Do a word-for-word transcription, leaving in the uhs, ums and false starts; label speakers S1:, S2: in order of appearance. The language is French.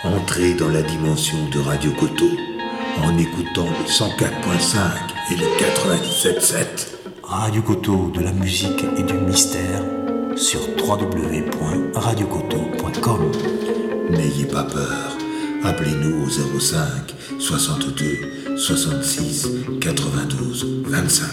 S1: Entrez dans la dimension de Radio Coteau en écoutant le cent quatre point cinq et le quatre-vingt-dix-sept point sept.
S2: Radio Coteau, de la musique et du mystère sur w w w point radio coteau point com.
S1: N'ayez pas peur, appelez-nous au zéro cinq soixante-deux soixante-six quatre-vingt-douze vingt-cinq.